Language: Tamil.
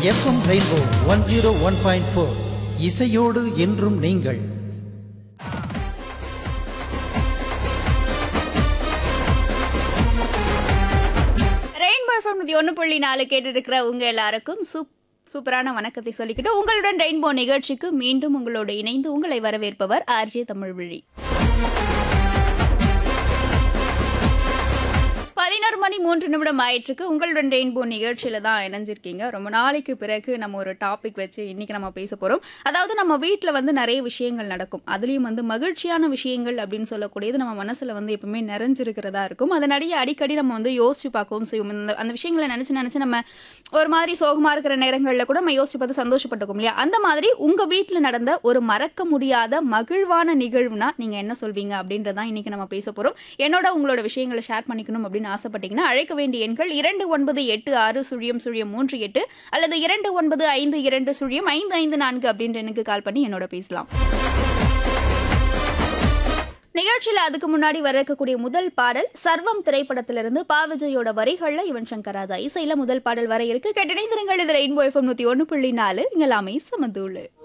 எஃப்எம் ரெயின்போ 101.4 இசையோடு என்றும் நீங்கள். ரெயின்போ எஃப்எம் 101.4 கேட்டு இருக்கிற உங்க எல்லாருக்கும் சூப்பரான வணக்கத்தை சொல்லிக்கிட்டு உங்களுடன் ரெயின்போ நிகழ்ச்சிக்கு மீண்டும் உங்களோடு இணைந்து உங்களை வரவேற்பவர் ஆர்ஜே தமிழ்விழி. 11:03 ஆயிற்றுக்கு உங்களுடன் ரெயின்போ நிகழ்ச்சியில தான் இணைஞ்சிருக்கீங்க. ரொம்ப நாளைக்கு பிறகு நம்ம ஒரு டாபிக் வச்சு இன்னைக்கு நம்ம பேச போறோம். அதாவது நம்ம வீட்டில் வந்து நிறைய விஷயங்கள் நடக்கும். அதுலேயும் வந்து மகிழ்ச்சியான விஷயங்கள் அப்படின்னு சொல்லக்கூடியது நம்ம மனசுல வந்து எப்பவுமே நிறைஞ்சிருக்கிறதா இருக்கும். அதை நிறைய அடிக்கடி நம்ம வந்து யோசிச்சு பார்க்கவும் செய்வோம். அந்த விஷயங்களை நினைச்சு நம்ம ஒரு மாதிரி சோகமா இருக்கிற நேரங்களில் கூட நம்ம யோசிச்சு பார்த்து சந்தோஷப்பட்டுக்கோம் இல்லையா? அந்த மாதிரி உங்க வீட்டில் நடந்த ஒரு மறக்க முடியாத மகிழ்வான நிகழ்வுனா நீங்க என்ன சொல்வீங்க அப்படின்றதான் இன்னைக்கு நம்ம பேச போறோம். என்னோட உங்களோட விஷயங்களை ஷேர் பண்ணிக்கணும் அப்படின்னு ஆசைப்பட்டீங்கன்னா அழைக்க வேண்டிய எண்கள் 29860038 அல்லது 29520554 அப்படின்ற எனக்கு கால் பண்ணி என்னோட பேசலாம். நிகழ்ச்சியில் அதுக்கு முன்னாடி வரக்கூடிய முதல் பாடல் சர்வம் திரைப்படத்திலிருந்து பா விஜயோட வரிகள்ல யுவன் சங்கர் ராஜா இசையில முதல் பாடல் வர இருக்கு. கேட்டிணைந்திருங்கள். இது ரெயின்போ எஃப்எம் 101.4 இங்கெல்லாமே சமதூளு.